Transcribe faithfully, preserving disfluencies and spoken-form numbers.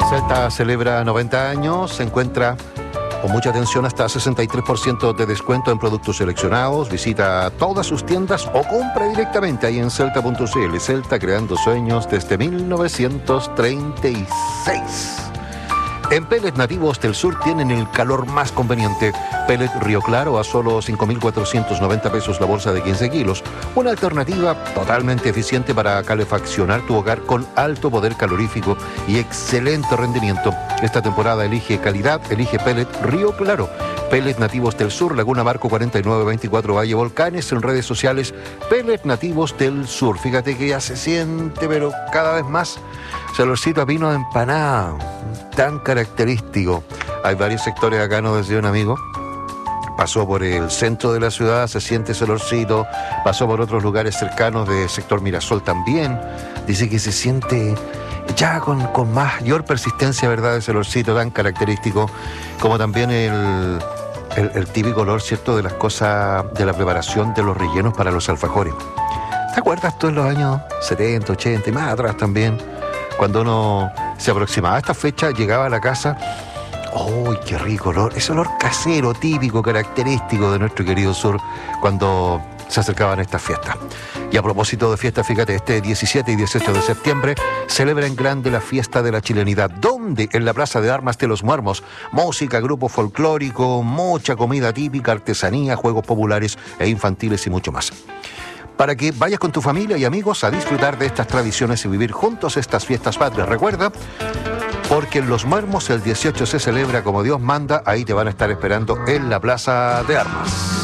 Celta celebra noventa años, se encuentra con mucha atención hasta sesenta y tres por ciento de descuento en productos seleccionados. Visita todas sus tiendas o compra directamente ahí en celta punto c l. Celta, creando sueños desde mil novecientos treinta y seis. En Pellets Nativos del Sur tienen el calor más conveniente. Pellet Río Claro a solo cinco mil cuatrocientos noventa pesos la bolsa de quince kilos. Una alternativa totalmente eficiente para calefaccionar tu hogar con alto poder calorífico y excelente rendimiento. Esta temporada elige calidad, elige Pellet Río Claro. Pellets Nativos del Sur, Laguna Marco cuarenta y nueve veinticuatro Valle Volcanes, en redes sociales Pellets Nativos del Sur. Fíjate que ya se siente, pero cada vez más, olorcito a vino de empanada, tan característico. Hay varios sectores acá, nos decía un amigo. Pasó por el centro de la ciudad, se siente ese olorcito. Pasó por otros lugares cercanos de sector Mirasol también. Dice que se siente ya con, con mayor persistencia, ¿verdad? Ese olorcito tan característico, como también el, el, el típico olor, ¿cierto?, de las cosas, de la preparación de los rellenos para los alfajores. ¿Te acuerdas tú en los años setenta, ochenta y más atrás también? Cuando uno se aproximaba a esta fecha, llegaba a la casa, ¡uy, qué rico olor! Ese olor casero, típico, característico de nuestro querido sur, cuando se acercaban a estas fiestas. Y a propósito de fiestas, fíjate, este diecisiete y dieciocho de septiembre celebra en grande la fiesta de la chilenidad. ¿Dónde? En la Plaza de Armas de los Muermos. Música, grupo folclórico, mucha comida típica, artesanía, juegos populares e infantiles y mucho más. Para que vayas con tu familia y amigos a disfrutar de estas tradiciones y vivir juntos estas fiestas patrias. Recuerda, porque en Los Muermos el dieciocho se celebra como Dios manda, ahí te van a estar esperando en la Plaza de Armas.